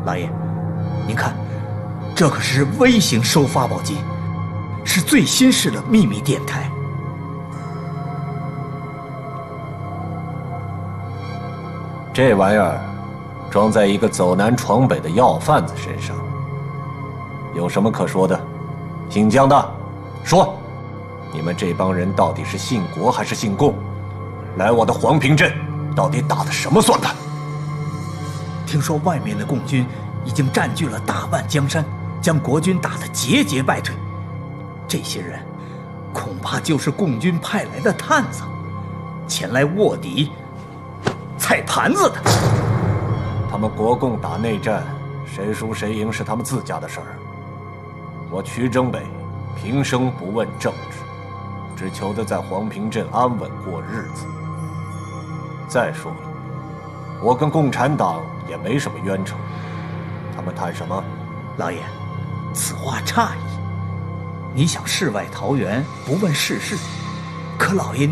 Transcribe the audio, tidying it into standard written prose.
老爷，您看，这可是微型收发报机，是最新式的秘密电台。 这玩意儿装在一个走南闯北的要贩子身上，有什么可说的？姓姜的，说，你们这帮人到底是姓国还是姓共？来我的黄平镇，到底打的什么算盘？ 听说外面的共军已经占据了大半江山，将国军打得节节败退。这些人恐怕就是共军派来的探子，前来卧底踩盘子的。 他们国共打内战，谁输谁赢是他们自家的事儿。我曲征北平生不问政治，只求得在黄平镇安稳过日子。再说了，我跟共产党也没什么冤仇，他们谈什么？ 老爷，此话差矣。你想世外桃源，不问世事，可老爷